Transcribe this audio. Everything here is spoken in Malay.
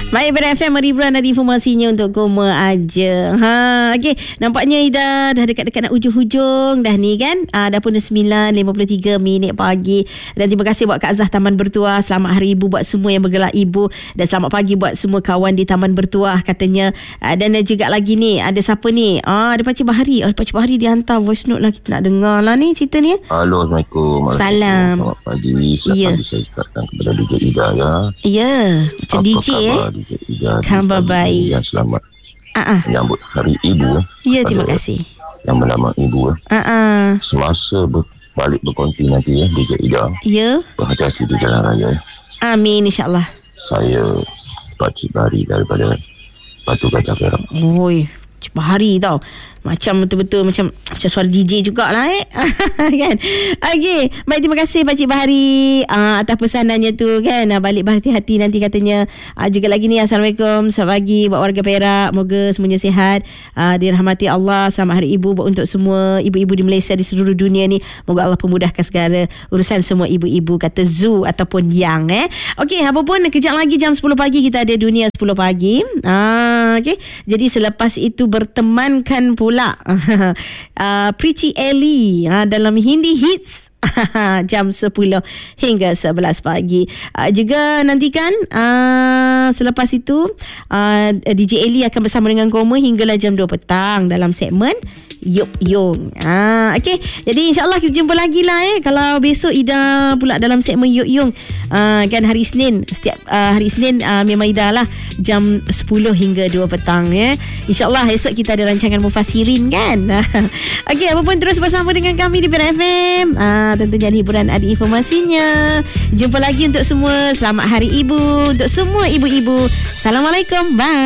Baik, Pada FM Ribuan ada informasinya untuk Koma aja. Okey, nampaknya Ida dah dekat-dekat nak hujung-hujung dah ni kan. Dah pun 9:53 pagi. Dan terima kasih buat Kak Zah Taman Bertuah. Selamat Hari Ibu buat semua yang bergelar ibu, dan selamat pagi buat semua kawan di Taman Bertuah katanya. Dan juga lagi ni ada siapa ni? Ada Pakcik Bahari. Pakcik Bahari dia hantar voice note lah, kita nak dengar lah ni cerita ni. Halo, Assalamualaikum. Salam. Selamat pagi. Selamat pagi saya ucapkan kepada DJ Ida ya. Ya, macam Apa DJ khabar, DJ Ida? Khabar baik. Yang selamat menyambut Hari Ibu. Ya, terima kasih. Yang bernama Ibu. Semasa balik berkonti nanti ya, DJ Ida. Ya. Berhati-hati di jalan raya. Amin, insyaAllah. Saya Pakcik Bahari daripada Batu Gajah Perak. Oi, Pakcik Bahari tau. Macam betul-betul macam suara DJ jugalah kan. Okey, baik, terima kasih Pakcik Bahari atas pesanannya tu kan. Balik berhati-hati nanti katanya. Juga lagi ni, Assalamualaikum, selamat pagi buat warga Perak, moga semuanya sihat, dirahmati Allah. Selamat Hari Ibu untuk semua ibu-ibu di Malaysia, di seluruh dunia ni. Moga Allah pemudahkan segala urusan semua ibu-ibu, kata Zu ataupun Yang Okey, apa pun kejap lagi jam 10 pagi kita ada Dunia 10 pagi. Okey, jadi selepas itu bertemankan pula Pretty Ellie dalam Hindi Hits jam 10 hingga 11 pagi. Juga nantikan selepas itu DJ Ellie akan bersama dengan Koma hinggalah jam 2 petang dalam segmen Yup Yung. Okey, jadi insyaAllah kita jumpa lagi lah kalau besok Ida pula dalam segmen Yup Yung kan hari Isnin. Setiap hari Isnin memang Ida lah jam 10 hingga 2 petang InsyaAllah esok kita ada rancangan Mufassirin kan. Okey, apa pun terus bersama dengan kami di Perak FM. Tentunya hiburan ada informasinya. Jumpa lagi untuk semua. Selamat Hari Ibu untuk semua ibu-ibu. Assalamualaikum. Bye.